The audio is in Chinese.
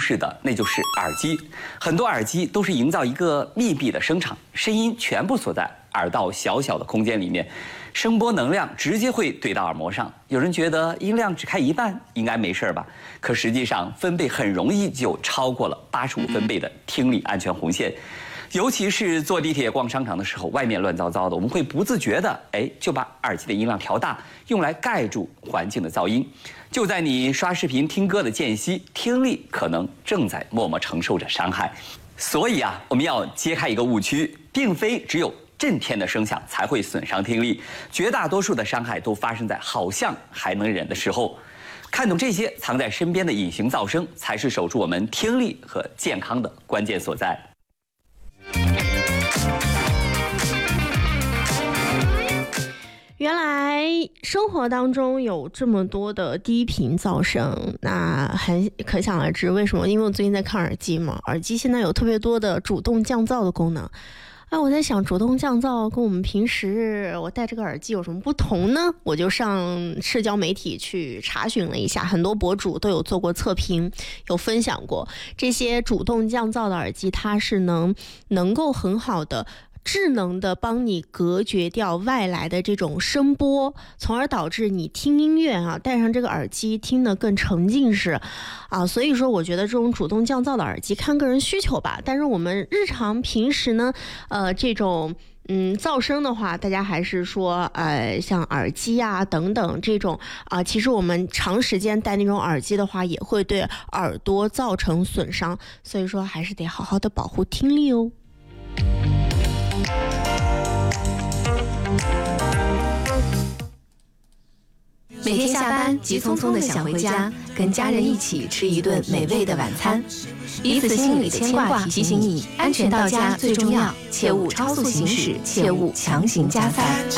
视的，那就是耳机。很多耳机都是营造一个密闭的声场，声音全部锁在耳道小小的空间里面，声波能量直接会对到耳膜上。有人觉得音量只开一半应该没事吧？可实际上分贝很容易就超过了85分贝的听力安全红线。尤其是坐地铁、逛商场的时候，外面乱糟糟的，我们会不自觉的就把耳机的音量调大，用来盖住环境的噪音。就在你刷视频、听歌的间隙，听力可能正在默默承受着伤害。所以我们要揭开一个误区，并非只有震天的声响才会损伤听力，绝大多数的伤害都发生在好像还能忍的时候。看懂这些藏在身边的隐形噪声，才是守住我们听力和健康的关键所在。 原来生活当中有这么多的低频噪声，那很可想而知为什么。因为我最近在看耳机嘛，耳机现在有特别多的主动降噪的功能。我在想，主动降噪跟我们平时我戴这个耳机有什么不同呢？我就上社交媒体去查询了一下，很多博主都有做过测评，有分享过这些主动降噪的耳机，它是能够很好的智能的帮你隔绝掉外来的这种声波，从而导致你听音乐戴上这个耳机听得更沉浸式所以说我觉得这种主动降噪的耳机看个人需求吧。但是我们日常平时呢这种噪声的话，大家还是说像耳机等等这种其实我们长时间戴那种耳机的话，也会对耳朵造成损伤，所以说还是得好好的保护听力哦。 每天下班急匆匆的想回家，跟家人一起吃一顿美味的晚餐，彼此心里的牵挂提醒你，安全到家最重要，切勿超速行驶，切勿强行加塞。